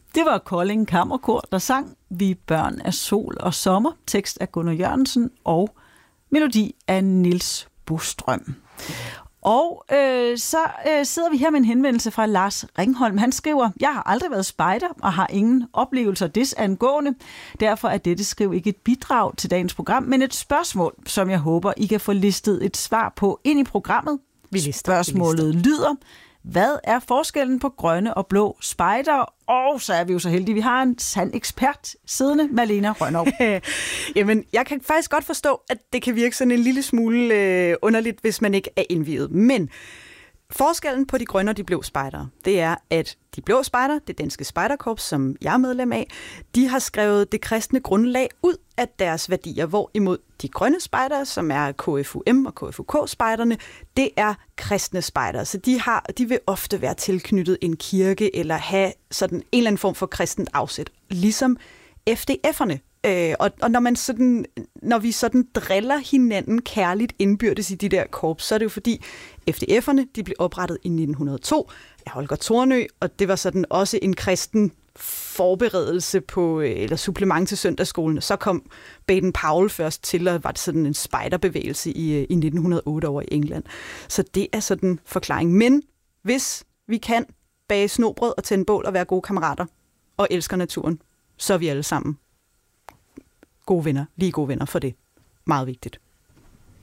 Det var Kolding Kammerkor, der sang Vi børn af sol og sommer, tekst af Gunnar Jørgensen og melodi af Niels Bostrøm. Og så sidder vi her med en henvendelse fra Lars Ringholm. Han skriver, jeg har aldrig været spejder og har ingen oplevelser desangående. Derfor er dette skriv ikke et bidrag til dagens program, men et spørgsmål, som jeg håber, I kan få listet et svar på ind i programmet. Spørgsmålet lyder, hvad er forskellen på grønne og blå spejdere? Og så er vi jo så heldige, vi har en sand ekspert siddende, Malena Rønnow. Jamen, jeg kan faktisk godt forstå, at det kan virke sådan en lille smule underligt, hvis man ikke er indviet. Men forskellen på de grønne og de blå spejdere, det er, at de blå spejdere, det danske spejderkorps, som jeg er medlem af, de har skrevet det kristne grundlag ud af deres værdier, hvorimod de grønne spejdere, som er KFUM og KFUK-spejderne, det er kristne spejdere. Så de vil ofte være tilknyttet en kirke eller have sådan en eller anden form for kristent afsæt, ligesom FDF'erne. Og når vi sådan driller hinanden kærligt indbyrdes i de der korps, så er det jo fordi FDF'erne, de blev oprettet i 1902 af Holger Thornø, og det var sådan også en kristen forberedelse på, eller supplement til søndagsskolen. Så kom Baden-Powell først til, og var det sådan en spejderbevægelse i 1908 over i England. Så det er sådan en forklaring. Men hvis vi kan bage snobrød og tænde bål og være gode kammerater og elsker naturen, så er vi alle sammen gode venner, lige gode venner for det. Meget vigtigt.